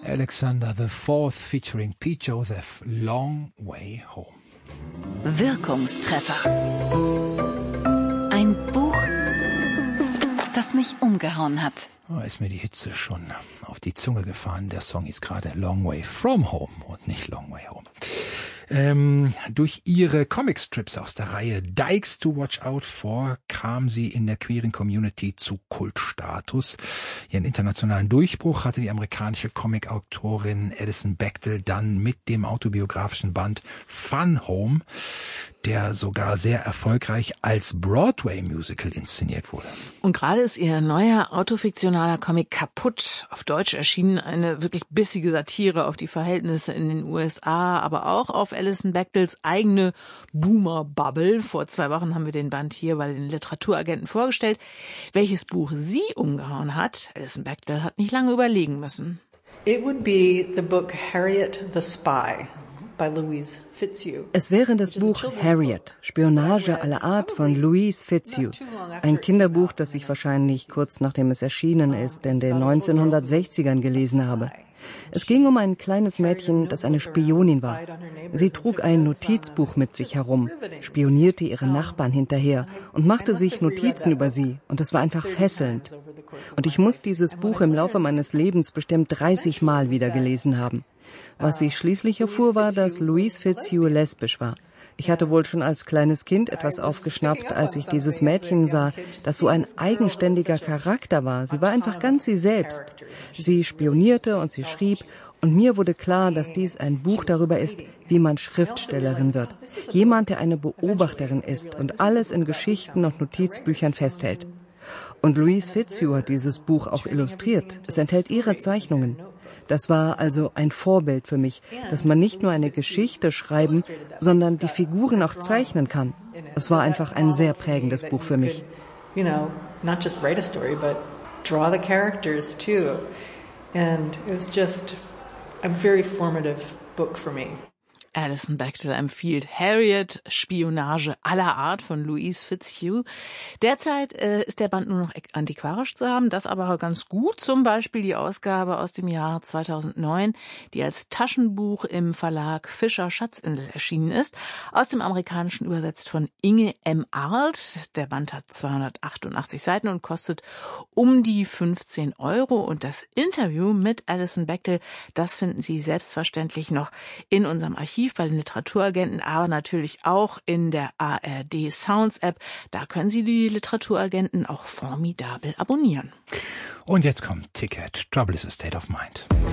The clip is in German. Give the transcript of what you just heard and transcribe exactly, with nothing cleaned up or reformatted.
Alexander the Fourth featuring Pete Joseph, Long Way Home. Wirkungstreffer. Ein Buch, das mich umgehauen hat. Oh, ist mir die Hitze schon auf die Zunge gefahren. Der Song ist gerade Long Way From Home und nicht Long Way Home. Ähm, durch ihre Comicstrips aus der Reihe Dykes to Watch Out For kam sie in der queeren Community zu Kultstatus. Ihren internationalen Durchbruch hatte die amerikanische Comicautorin Alison Bechdel dann mit dem autobiografischen Band Fun Home, der sogar sehr erfolgreich als Broadway-Musical inszeniert wurde. Und gerade ist ihr neuer autofiktionaler Comic Kaputt auf Deutsch erschienen, eine wirklich bissige Satire auf die Verhältnisse in den U S A, aber auch auf Alison Bechdels eigene Boomer-Bubble. Vor zwei Wochen haben wir den Band hier bei den Literaturagenten vorgestellt. Welches Buch sie umgehauen hat, Alison Bechdel hat nicht lange überlegen müssen. It would be the book Harriet the Spy. Es wäre das Buch Harriet, Spionage aller Art von Louise Fitzhugh. Ein Kinderbuch, das ich wahrscheinlich kurz nachdem es erschienen ist, in den neunzehnhundertsechzigern gelesen habe. Es ging um ein kleines Mädchen, das eine Spionin war. Sie trug ein Notizbuch mit sich herum, spionierte ihre Nachbarn hinterher und machte sich Notizen über sie. Und es war einfach fesselnd. Und ich muss dieses Buch im Laufe meines Lebens bestimmt dreißig Mal wieder gelesen haben. Was ich schließlich erfuhr, war, dass Louise Fitzhugh lesbisch war. Ich hatte wohl schon als kleines Kind etwas aufgeschnappt, als ich dieses Mädchen sah, das so ein eigenständiger Charakter war. Sie war einfach ganz sie selbst. Sie spionierte und sie schrieb, und mir wurde klar, dass dies ein Buch darüber ist, wie man Schriftstellerin wird. Jemand, der eine Beobachterin ist und alles in Geschichten und Notizbüchern festhält. Und Louise Fitzhugh hat dieses Buch auch illustriert. Es enthält ihre Zeichnungen. Das war also ein Vorbild für mich, dass man nicht nur eine Geschichte schreiben, sondern die Figuren auch zeichnen kann. Es war einfach ein sehr prägendes Buch für mich. You know, not just write a story, but draw the characters too. And it was just a very formative book for me. Alison Bechdel empfiehlt Harriet, Spionage aller Art von Louise Fitzhugh. Derzeit äh, ist der Band nur noch antiquarisch zu haben, das aber ganz gut. Zum Beispiel die Ausgabe aus dem Jahr zweitausendneun, die als Taschenbuch im Verlag Fischer Schatzinsel erschienen ist. Aus dem Amerikanischen übersetzt von Inge M. Arlt. Der Band hat zweihundertachtundachtzig Seiten und kostet um die fünfzehn Euro. Und das Interview mit Alison Bechdel, das finden Sie selbstverständlich noch in unserem Archiv bei den Literaturagenten, aber natürlich auch in der A R D Sounds App. Da können Sie die Literaturagenten auch formidabel abonnieren. Und jetzt kommt Ticket, Trouble is a State of Mind.